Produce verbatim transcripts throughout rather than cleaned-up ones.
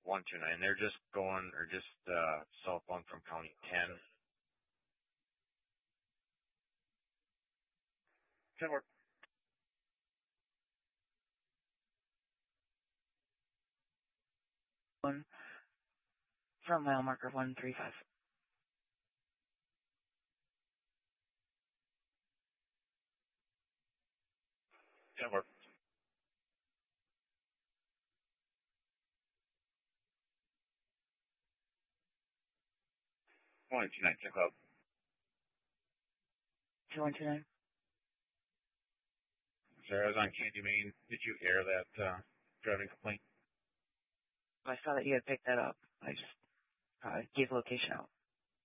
one two nine. They're just going, or just uh, southbound from County ten. ten work. One from mile marker one three five. ten work. one two nine, check out. two one two nine. Sir, I was on Candy Main. Did you air that uh, driving complaint? I saw that you had picked that up. I just uh, gave the location out.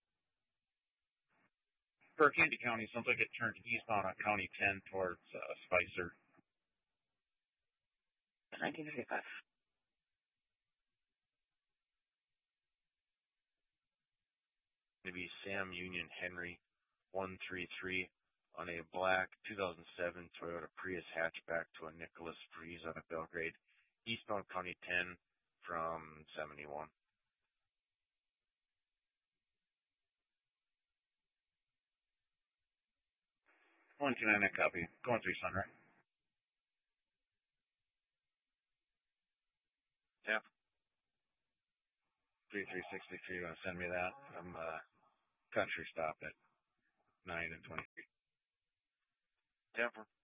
For Candy County, sounds like it turned eastbound on County ten towards uh, Spicer. nineteen fifty-five. Maybe Sam Union Henry one three three on a black two thousand seven Toyota Prius hatchback to a Nicholas Freeze on a Belgrade, eastbound County ten from seventy-one. one two nine, I copy. Going through Sunray. Yeah. three three six three, you're going to send me that? I'm uh, country stop at nine and twenty-three. Temper.